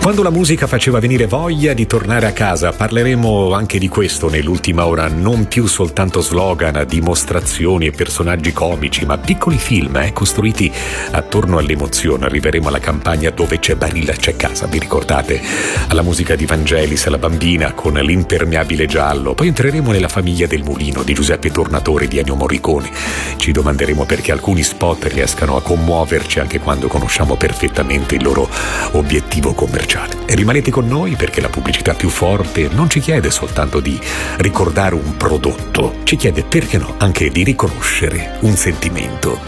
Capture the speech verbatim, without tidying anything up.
Quando la musica faceva venire voglia di tornare a casa, parleremo anche di questo nell'ultima ora, non più soltanto slogan, dimostrazioni e personaggi comici, ma piccoli film eh, costruiti attorno all'emozione. Arriveremo alla campagna Dove c'è Barilla c'è casa, vi ricordate? Alla musica di Vangelis, La bambina con L'impermeabile giallo, poi entreremo nella Famiglia del mulino di Giuseppe Tornatore, di Ennio Morricone. Ci domanderemo perché alcuni spot riescano a commuoverci anche quando conosciamo perfettamente il loro obiettivo commerciale. E rimanete con noi perché la pubblicità più forte non ci chiede soltanto di ricordare un prodotto, ci chiede, perché no, anche di riconoscere un sentimento.